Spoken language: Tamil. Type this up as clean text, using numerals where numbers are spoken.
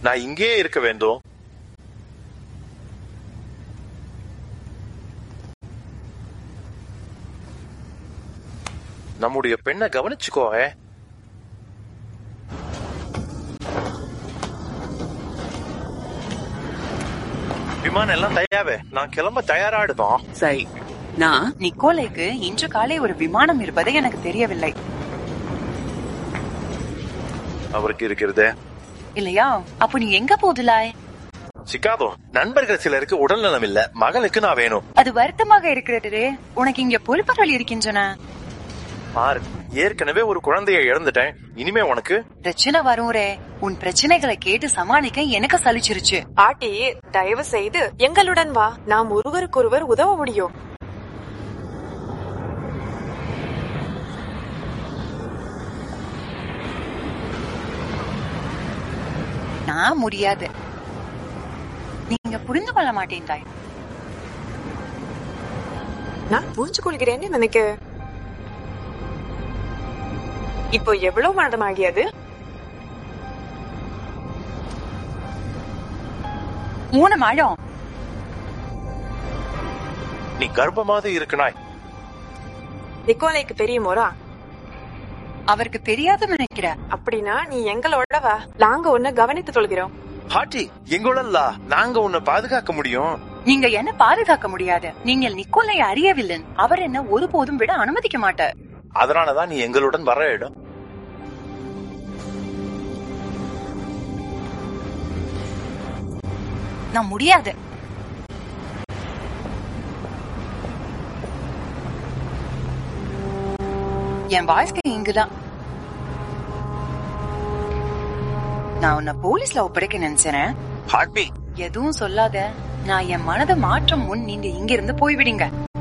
நான் இங்கேயே இருக்க வேண்டும். நம்முடைய பெண்ணை கவனிச்சுக்கோ. விமானம் எல்லாம் தயாவே, நான் கிளம்ப தயாராடுதான். சரி, நான் நிக்கோலைக்கு இன்று காலை ஒரு விமானம் இருப்பது எனக்கு தெரியவில்லை. அவருக்கு இருக்கிறது இல்லையா? அப்ப நீ எங்க போதுலாய்? சிக்காதோ, நண்பர்கள் சிலருக்கு உடல் நலம் இல்ல, மகளுக்கு நான் வேணும். அது வருத்தமாக இருக்கிறது. உனக்கு இங்க பொறுப்புகள் இருக்கின்றன. ஏற்கனவே ஒரு குழந்தைய இழந்துட்டேன். இனிமே உனக்கு பிரச்சனை வரும். உன் பிரச்சனைகளை கேட்டு சமாளிக்க எனக்கு சலிச்சிருச்சு. பாட்டி, தயவு செய்து எங்களுடன் வா. நாம் ஒருவருக்கொருவர் உதவ முடியும். நான் முடியாது. நீங்க புரிந்து கொள்ள மாட்டேன் தாய். நான் புரிஞ்சு கொள்கிறேன்னு நினைக்க. இப்போ எவ்வளவு மாதமாகியது? 3 மாதம். நீ கர்ப்பமாக இருக்கனாய். நிக்கோலைக்கு தெரியுமோரா? அவருக்கு தெரியாது நினைக்கிற. அப்படின்னா நீ எங்களோட வா. நாங்க உன்னை கவனித்து கொள்கிறோம். பாட்டி, எங்களல்ல, நாங்க உன்னை பாதுகாக்க முடியும். நீங்க என்ன பாதுகாக்க முடியாது. நீங்கள் நிக்கோலை அறியவில்லை. அவர் என்ன ஒருபோதும் விட அனுமதிக்க மாட்டார். அதனாலதான் நீ எங்களுடன் வர இடம். நான் முடியாது. என் வாழ்க்கை இங்குதான். நான் உன்னை போலீஸ்ல ஒப்படைக்க நினைச்சேன். பாட்டி, எதுவும் சொல்லாத. நான் என் மனதை மாற்றம் முன் நீங்க இங்கிருந்து போய்விடுங்க.